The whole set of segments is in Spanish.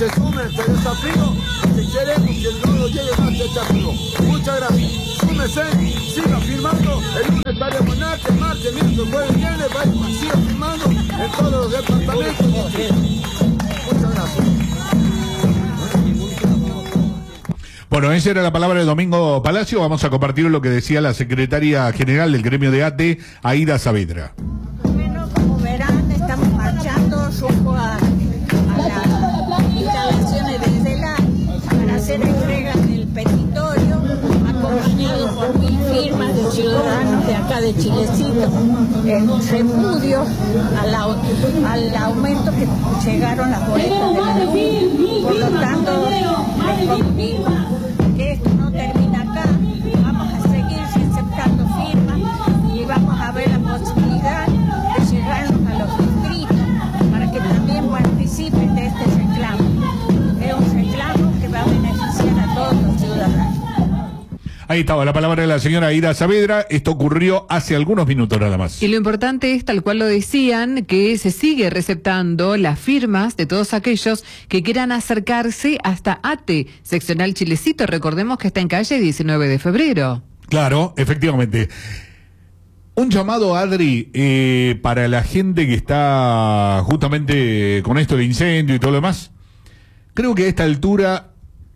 se sume este desafío, que queremos que el nodo llegue más desafío. Muchas gracias. Súmese, siga firmando. El lunes estaremos en arte, martes, miércoles, jueves, viernes, siga firmando en todos los departamentos. Muchas gracias. Bueno, esa era la palabra de Domingo Palacio. Vamos a compartir lo que decía la secretaria general del gremio de ATE, Aida Saavedra. Bueno, como verán, estamos marchando rumbo a las instalaciones del CELAC para hacer entrega del petitorio, acompañado por 1000 firmas de ciudadanos de acá de Chilecito, en repudio al aumento que llegaron las boletas de la luz. Por lo tanto, les confirmo que esto no termina acá. Vamos a seguir aceptando firmas y vamos a ver la posibilidad de llegarnos a los distritos para que también participen de este reclamo. Es un reclamo que va a beneficiar a todos los ciudadanos. Ahí estaba la palabra de la señora Aida Saavedra. Esto ocurrió hace algunos minutos nada más. Y lo importante es, tal cual lo decían, que se sigue receptando las firmas de todos aquellos que quieran acercarse hasta ATE, seccional Chilecito. Recordemos que está en calle 19 de febrero. Claro, efectivamente. Un llamado, Adri, para la gente que está justamente con esto del incendio y todo lo demás. Creo que a esta altura,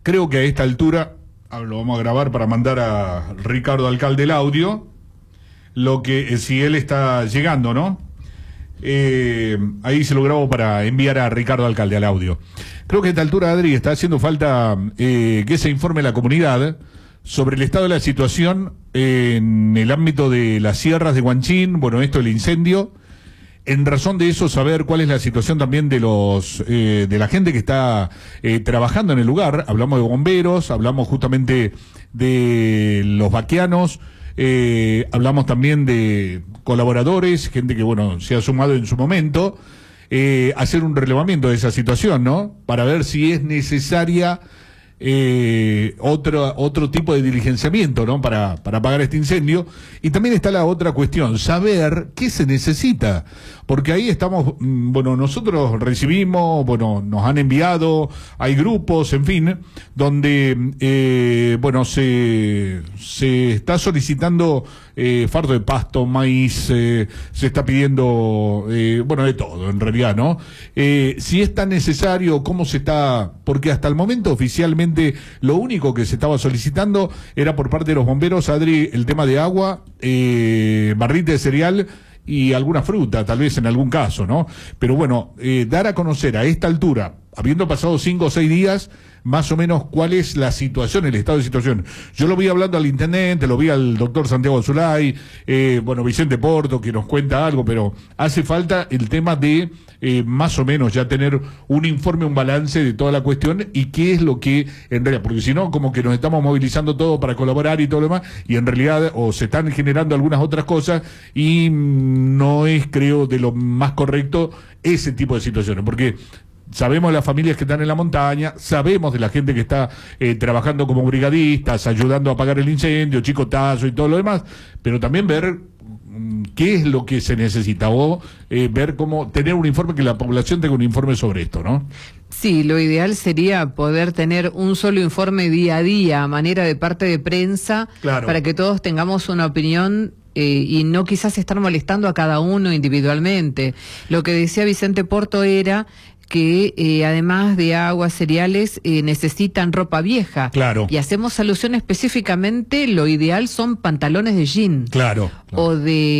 lo vamos a grabar para mandar a Ricardo Alcalde el audio, lo que, si él está llegando, ¿no? Ahí se lo grabo para enviar a Ricardo Alcalde al audio. Creo que a esta altura, Adri, está haciendo falta que se informe la comunidad sobre el estado de la situación en el ámbito de las sierras de Huanchín, bueno, esto del incendio. En razón de eso, saber cuál es la situación también de de la gente que está trabajando en el lugar. Hablamos de bomberos, hablamos justamente de los vaqueanos, hablamos también de colaboradores, gente que, bueno, se ha sumado en su momento, hacer un relevamiento de esa situación, ¿no? Para ver si es necesaria otro tipo de diligenciamiento, ¿no? Para apagar este incendio. Y también está la otra cuestión, saber qué se necesita, porque ahí estamos, bueno, nosotros recibimos, bueno, nos han enviado, hay grupos, en fin, donde, bueno, se está solicitando fardo de pasto, maíz, se está pidiendo, bueno, de todo, en realidad, ¿no? Si es tan necesario, cómo se está, porque hasta el momento oficialmente lo único que se estaba solicitando era por parte de los bomberos, Adri, el tema de agua, barrita de cereal y alguna fruta, tal vez en algún caso, ¿no? Pero bueno, dar a conocer a esta altura, habiendo pasado 5 o 6 días, más o menos cuál es la situación, el estado de situación. Yo lo vi hablando al intendente, lo vi al doctor Santiago Zulay, bueno, Vicente Porto, que nos cuenta algo, pero hace falta el tema de más o menos ya tener un informe, un balance de toda la cuestión y qué es lo que en realidad, porque si no, como que nos estamos movilizando todo para colaborar y todo lo demás, y en realidad o se están generando algunas otras cosas y no es, creo, de lo más correcto ese tipo de situaciones, porque sabemos de las familias que están en la montaña, sabemos de la gente que está trabajando como brigadistas, ayudando a apagar el incendio, chicotazo y todo lo demás, pero también ver qué es lo que se necesita o ver cómo tener un informe, que la población tenga un informe sobre esto, ¿no? Sí, lo ideal sería poder tener un solo informe día a día, a manera de parte de prensa, claro, para que todos tengamos una opinión y no quizás estar molestando a cada uno individualmente. Lo que decía Vicente Porto era que además de agua, cereales, necesitan ropa vieja. Claro. Y hacemos alusión específicamente, lo ideal son pantalones de jean. Claro. O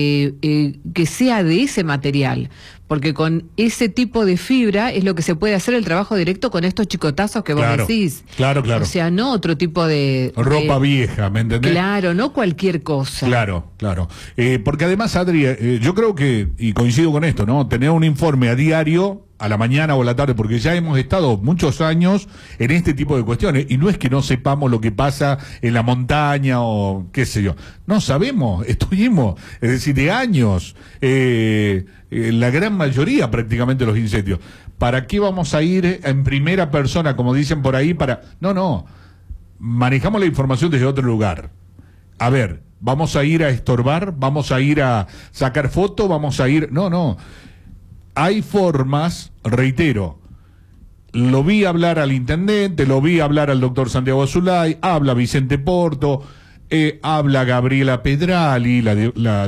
de que sea de ese material. Porque con ese tipo de fibra es lo que se puede hacer el trabajo directo con estos chicotazos que vos decís. Claro, claro. O sea, no otro tipo de ropa vieja, ¿me entendés? Claro, no cualquier cosa. Claro, claro. Porque además, Adri, yo creo que, y coincido con esto, ¿no? Tener un informe a diario, a la mañana o a la tarde, porque ya hemos estado muchos años en este tipo de cuestiones, y no es que no sepamos lo que pasa en la montaña o qué sé yo. No sabemos, estuvimos, es decir, de años, la gran mayoría prácticamente de los incendios. ¿Para qué vamos a ir en primera persona, como dicen por ahí, para...? No, manejamos la información desde otro lugar. A ver, ¿vamos a ir a estorbar? ¿Vamos a ir a sacar fotos? ¿Vamos a ir...? No. Hay formas, reitero, lo vi hablar al intendente, lo vi hablar al doctor Santiago Azulay, habla Vicente Porto, habla Gabriela Pedrali, la